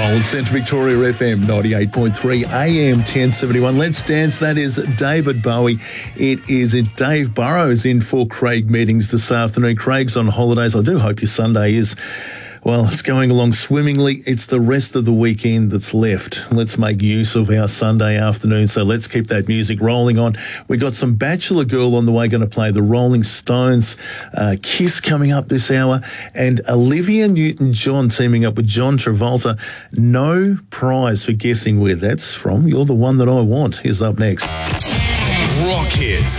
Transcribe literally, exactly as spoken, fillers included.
Roll, Centre Victoria F M ninety-eight point three, A M ten seventy-one. Let's dance. That is David Bowie. It is Dave Burrows in for Craig meetings this afternoon. Craig's on holidays. I do hope your Sunday is, well, it's going along swimmingly. It's the rest of the weekend that's left. Let's make use of our Sunday afternoon. So let's keep that music rolling on. We got some Bachelor Girl on the way, going to play the Rolling Stones. Uh, Kiss coming up this hour. And Olivia Newton-John teaming up with John Travolta. No prize for guessing where that's from. You're the one that I want. Here's up next. Rock Hits.